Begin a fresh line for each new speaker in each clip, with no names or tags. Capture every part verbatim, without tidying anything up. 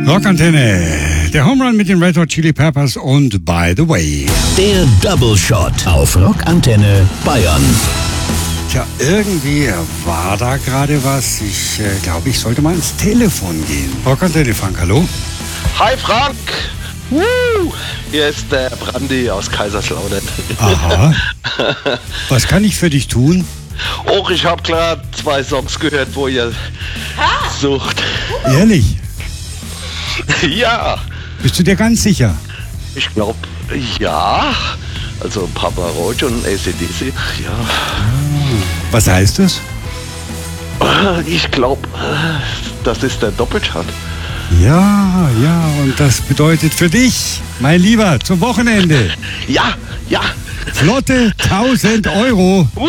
Rockantenne, der Home Run mit den Red Hot Chili Peppers und By the Way.
Der Double Shot auf Rockantenne Bayern.
Tja, irgendwie war da gerade was. Ich äh, glaube, ich sollte mal ins Telefon gehen. Rockantenne, Frank, hallo?
Hi Frank! Woo! Hier ist der Brandi aus Kaiserslautern.
Aha. Was kann ich für dich tun?
Och, ich habe gerade zwei Songs gehört, wo ihr sucht.
Ehrlich?
Ja.
Bist du dir ganz sicher?
Ich glaube, ja. Also Papa Roach und A C D C, ja.
Was heißt das?
Ich glaube, das ist der Doppelschat.
Ja, ja, und das bedeutet für dich, mein Lieber, zum Wochenende.
Ja, ja.
Flotte tausend Euro.
Woo!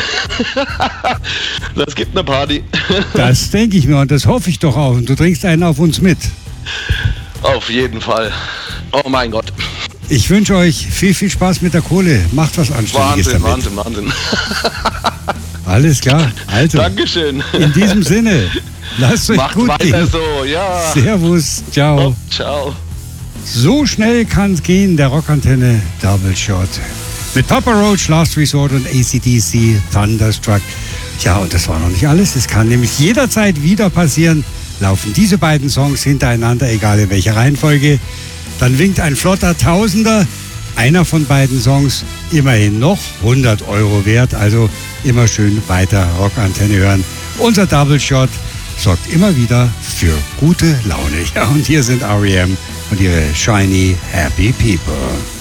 Das gibt eine Party.
Das denke ich mir und das hoffe ich doch auch. Und du trinkst einen auf uns mit.
Auf jeden Fall. Oh mein Gott.
Ich wünsche euch viel, viel Spaß mit der Kohle. Macht was Anständiges
Wahnsinn,
damit.
Wahnsinn, Wahnsinn.
Alles klar. Also,
Dankeschön.
in diesem Sinne, lasst euch
Macht
gut
weiter
gehen.
so, ja.
Servus, ciao.
Oh, ciao.
So schnell kann es gehen, der Rockantenne Double Shot. Mit Papa Roach, Last Resort und A C D C, Thunderstruck. Tja, und das war noch nicht alles. Es kann nämlich jederzeit wieder passieren. Laufen diese beiden Songs hintereinander, egal in welcher Reihenfolge. Dann winkt ein flotter Tausender. Einer von beiden Songs immerhin noch hundert Euro wert. Also immer schön weiter Rockantenne hören. Unser Double Shot sorgt immer wieder für gute Laune. Ja, und hier sind R E M und ihre Shiny Happy People.